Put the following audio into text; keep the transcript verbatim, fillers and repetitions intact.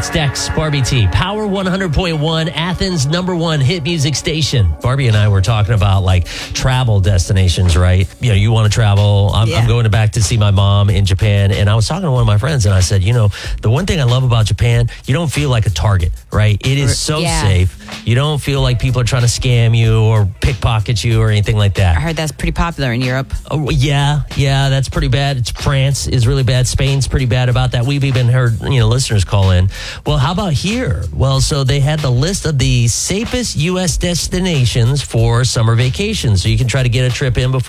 It's Dex, Barbie T, Power one hundred point one, Athens' number one hit music station. Barbie and I were talking about like travel destinations, right? You know, you want to travel. I'm, Yeah. I'm going back to see my mom in Japan. And I was talking to one of my friends and I said, you know, the one thing I love about Japan, you don't feel like a target, right? It is so Yeah. safe. You don't feel like people are trying to scam you or pickpocket you or anything like that. I heard that's pretty popular in Europe. Oh, yeah, yeah, that's pretty bad. It's France is really bad. Spain's pretty bad about that. We've even heard, you know, listeners call in. Well, how about here? Well, so they had the list of the safest U S destinations for summer vacations. So you can try to get a trip in before